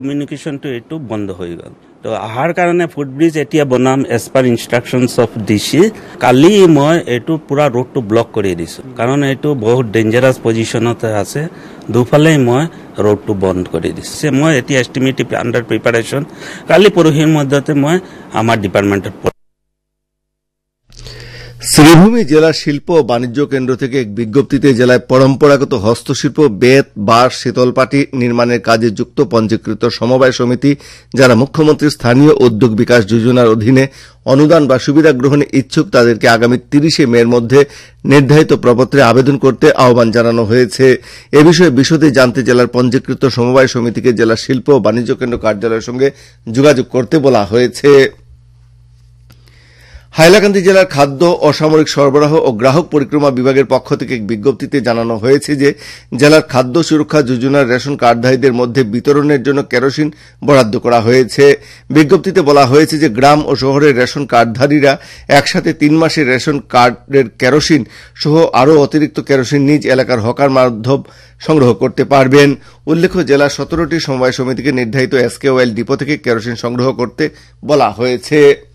কমিউনিকেশ্যনটো এইটো বন্ধ হৈ গ'ল। তো অহাৰ কাৰণে ফুটব্ৰিজ এতিয়া বনাম as per instructions of DC. কালি মই এইটো পুৰা ৰোডটো ব্লক কৰি দিছোঁ, কাৰণ এইটো বহুত ডেঞ্জাৰাছ পজিশ্যনতে আছে। দুফালেই মই ৰোডটো বন্ধ কৰি দিছোঁ। মই এতিয়া এষ্টিমেটিভ আণ্ডাৰ প্ৰিপাৰেশ্যন, কালি পৰহিৰ মধ্যতে মই আমাৰ ডিপাৰ্টমেণ্টত। শ্রীভূমি জেলা শিল্প ও বাণিজ্য কেন্দ্র থেকে এক বিজ্ঞপ্তিতে জেলায় পরম্পরাগত হস্তশিল্প বেত বাঁশ শীতলপাটি নির্মাণের কাজে যুক্ত পঞ্জীকৃত সমবায় সমিতি যারা মুখ্যমন্ত্রীর স্থানীয় উদ্যোগ বিকাশ যোজনার অধীনে অনুদান বা সুবিধা গ্রহণে ইচ্ছুক তাদেরকে আগামী 30 মের মধ্যে নির্ধারিত প্রপত্রে আবেদন করতে আহ্বান জানানো হয়েছে। এ বিষয়ে বিশদে জানতে জেলার পঞ্জীকৃত সমবায় সমিতিকে জেলা শিল্প ও বাণিজ্য কেন্দ্র কার্যালয়ের সঙ্গে যোগাযোগ করতে বলা হয়েছে। হাইলাকান্দি জেলার খাদ্য অসামরিক সরবরাহ ও গ্রাহক পরিক্রমা বিভাগের পক্ষ থেকে এক বিজ্ঞপ্তিতে জানানো হয়েছে যে জেলার খাদ্য সুরক্ষা যোজনার রেশন কার্ডধারীদের মধ্যে বিতরণের জন্য কেরোসিন বরাদ্দ করা হয়েছে। বিজ্ঞপ্তিতে বলা হয়েছে যে গ্রাম ও শহরের রেশন কার্ডধারীরা একসাথে 3 মাসের রেশন কার্ডের কেরোসিন সহ আরও অতিরিক্ত কেরোসিন নিজ এলাকার হকার মাধ্যম সংগ্রহ করতে পারবেন। উল্লেখ্য জেলার 17টি সমবায় সমিতিকে নির্ধারিত এসকে অয়েল ডিপো থেকে কেরোসিন সংগ্রহ করতে বলা হয়েছে।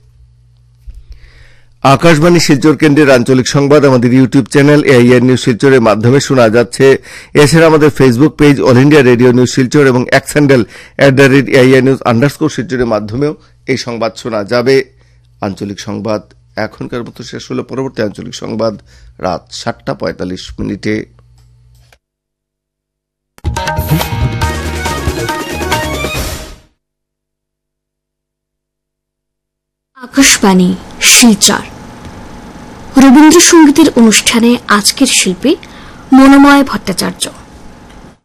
আকাশবাণী শিলচর কেন্দ্রের আঞ্চলিক সংবাদ আমাদের ইউটিউব চ্যানেল এআইআর নিউজ শিলচরের মাধ্যমে শোনা যাচ্ছে। এছাড়া আমাদের Facebook page all India radio news Silchar এবং এক্স হ্যান্ডেল @AIR নিউজ _ শিলচরের মাধ্যমেও এই সংবাদ শোনা যাবে। আঞ্চলিক সংবাদ এখনকার মতো শেষ হলো। পরবর্তী আঞ্চলিক সংবাদ রাত 7:45। আকাশবাণী শিলচর। রবীন্দ্রসঙ্গীতের অনুষ্ঠানে আজকের শিল্পী মনোময় ভট্টাচার্য।